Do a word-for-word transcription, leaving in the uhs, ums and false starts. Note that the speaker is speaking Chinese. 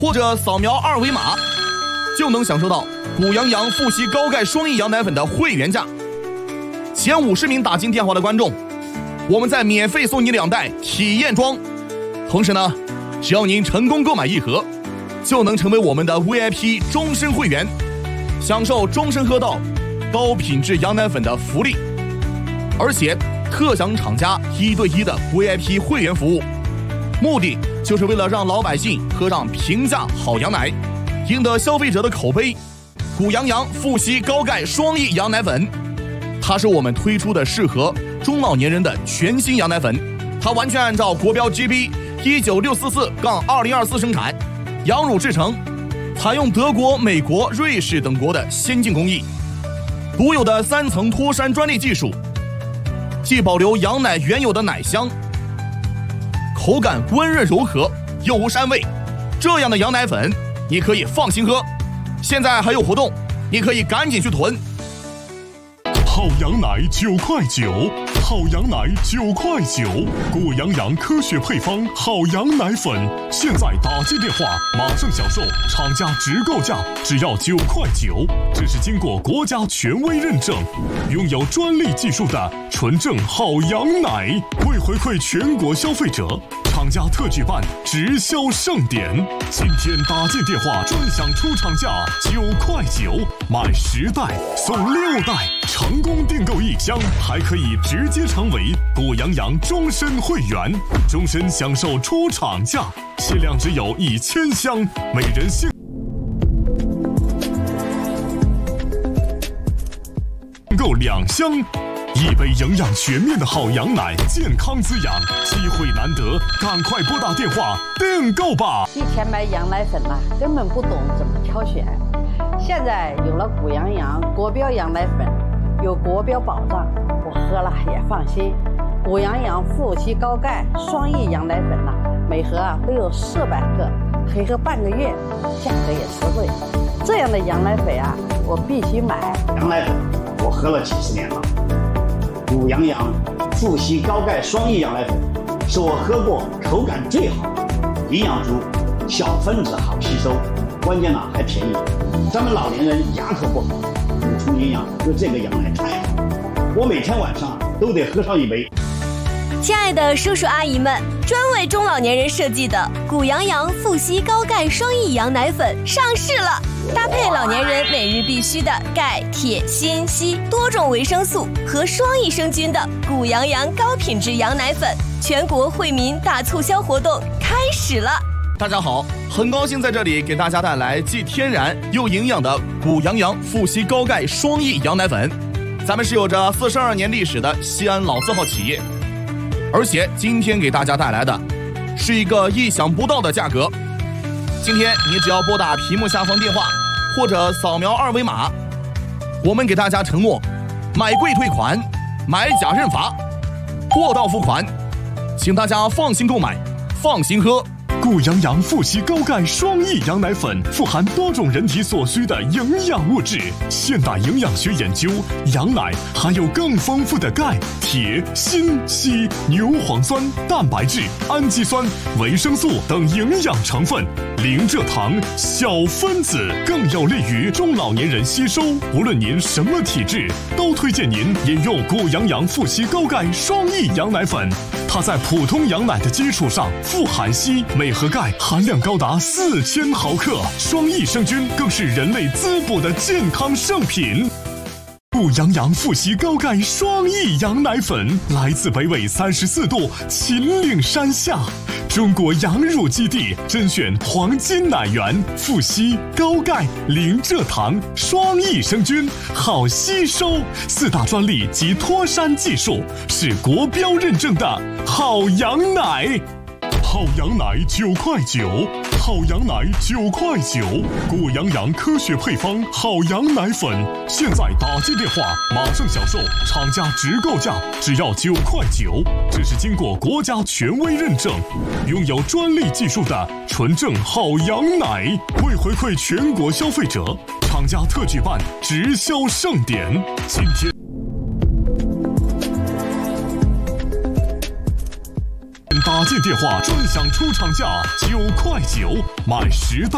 或者扫描二维码，就能享受到谷阳阳富硒高钙双益羊奶粉的会员价。前五十名打进电话的观众，我们再免费送你两袋体验装。同时呢，只要您成功购买一盒，就能成为我们的 V I P 终身会员，享受终身喝到高品质羊奶粉的福利，而且特享厂家一对一的 V I P 会员服务。目的就是为了让老百姓喝上平价好羊奶，赢得消费者的口碑。谷阳阳富硒高钙双益羊奶粉，它是我们推出的适合中老年人的全新羊奶粉，它完全按照国标 G B 一九六四四二零二四生产，羊乳制成，采用德国、美国、瑞士等国的先进工艺，独有的三层脱山专利技术，既保留羊奶原有的奶香，口感温润柔和，又无膻味。这样的羊奶粉你可以放心喝，现在还有活动，你可以赶紧去囤。 好羊奶九块九，好羊奶九块九，谷阳阳科学配方好羊奶粉，现在打进电话马上享受厂家直购价，只要九块九。这是经过国家权威认证，拥有专利技术的纯正好羊奶。为回馈全国消费者，厂家特举办直销盛典，今天打进电话专享出厂价九块九，买十袋送六袋，成功订购一箱还可以直接成为谷阳阳终身会员，终身享受出厂价，限量只有一千箱，每人限购两箱。一杯营养全面的好羊奶，健康滋养，机会难得，赶快拨打电话订购吧！ 以前买羊奶粉啊，根本不懂怎么挑选，现在有了谷阳阳国标羊奶粉，有国标保障，我喝了也放心。谷阳阳富硒高钙双益羊奶粉呐、啊，每盒啊都有四百克，可以喝半个月，价格也实惠。这样的羊奶粉啊，我必须买。 羊奶粉我喝了几十年了。谷阳阳富硒高钙双益羊奶粉是我喝过口感最好，营养足，小分子好吸收，关键呢还便宜。咱们老年人牙口不好，补充营养，喝这个羊奶太好，我每天晚上都得喝上一杯。 亲爱的叔叔阿姨们，专为中老年人设计的谷阳阳富硒高钙双益羊奶粉上市了，搭配老年人每日必须的钙、铁、锌、硒多种维生素和双益生菌的谷阳阳高品质羊奶粉，全国惠民大促销活动开始了。 大家好，很高兴在这里给大家带来既天然又营养的谷阳阳富硒高钙双益羊奶粉。咱们是有着四十二年历史的西安老字号企业，而且今天给大家带来的是一个意想不到的价格。今天你只要拨打屏幕下方电话或者扫描二维码，我们给大家承诺买贵退款，买假认罚，货到付款，请大家放心购买，放心喝。 谷阳阳富硒高钙双益羊奶粉富含多种人体所需的营养物质。现代营养学研究，羊奶含有更丰富的钙、铁、锌、硒、牛磺酸、蛋白质、氨基酸、维生素等营养成分，零蔗糖、小分子，更有利于中老年人吸收。无论您什么体质，都推荐您饮用谷阳阳富硒高钙双益羊奶粉。它在普通羊奶的基础上富含硒，每盒钙含量高达四千毫克，双益生菌更是人类滋补的健康圣品。谷阳阳富硒高钙双益羊奶粉来自北纬三十四度秦岭山下，中国羊乳基地甄选黄金奶源，富硒、高钙、零蔗糖、双益生菌，好吸收，四大专利及脱山技术，是国标认证的好羊奶。好羊奶九块九，好羊奶九块九，谷阳阳科学配方好羊奶粉，现在打进电话马上享受厂家直购价，只要九块九。这是经过国家权威认证，拥有专利技术的纯正好羊奶。为回馈全国消费者，厂家特举办直销盛典，今天打进电话专享出厂价九块九，买十袋